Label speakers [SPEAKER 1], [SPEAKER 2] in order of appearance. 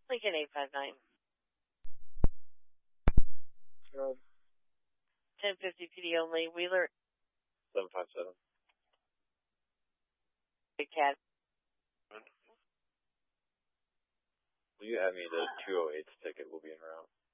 [SPEAKER 1] Lincoln 859. 1050 PD only. Wheeler.
[SPEAKER 2] 757.
[SPEAKER 1] Big Cat.
[SPEAKER 2] Will you add me the 208's ticket? We'll be en route.